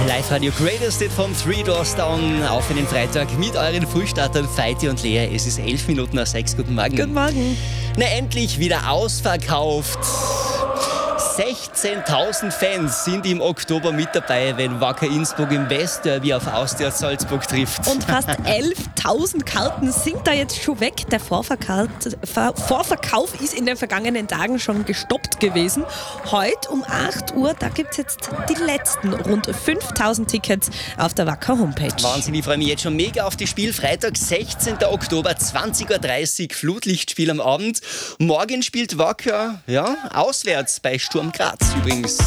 Live-Radio Greatest Hit von Three Doors Down auf einen Freitag mit euren Frühstartern Feiti und Lea. Es ist 11 Minuten nach 6. Guten Morgen. Guten Morgen. Na, endlich wieder ausverkauft. 16.000 Fans sind im Oktober mit dabei, wenn Wacker Innsbruck im Westderby auf Austria Salzburg trifft. Und fast 11.000 Karten sind da jetzt schon weg. Der Vorverkauf ist in den vergangenen Tagen schon gestoppt gewesen. Heute um 8 Uhr, da gibt es jetzt die letzten rund 5.000 Tickets auf der Wacker Homepage. Wahnsinn, ich freue mich jetzt schon mega auf das Spiel. Freitag, 16. Oktober, 20.30 Uhr, Flutlichtspiel am Abend. Morgen spielt Wacker auswärts bei Sturm Graz übrigens.